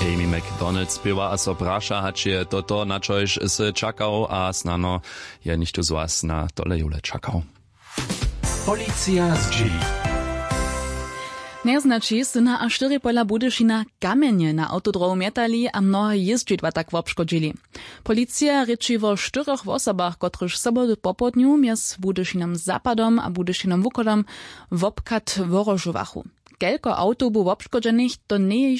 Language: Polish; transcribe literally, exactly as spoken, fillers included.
Amy McDonald spiewa a so prasza, hač je toto na čož se čakał, a snano je nichtu z was na tole jule čakał. Policja z G. Neznači syna a štyri pola Budyšina kamienie na autodromu mietali a mnoho jeźdźidła tak wobškodźili. Policja reči vo štyroch osobach, kotryž sobotu popodniu mjez Budyšinom zapadom a Budyšinom wukodom wobkat worožowachu. Kelko autobu wobškodžených to nie